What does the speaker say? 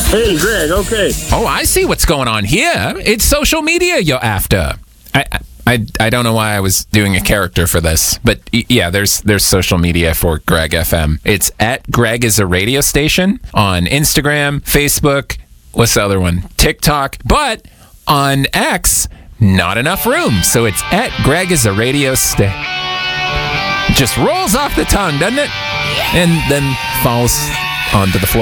Hey, Greg, okay. Oh, I see what's going on here. It's social media you're after. I don't know why I was doing a character for this, but yeah, there's social media for Greg FM. It's at Greg is a radio station on Instagram, Facebook, what's the other one? TikTok, but on X, not enough room. So it's at Greg is a radio station. Just rolls off the tongue, doesn't it? And then falls onto the floor.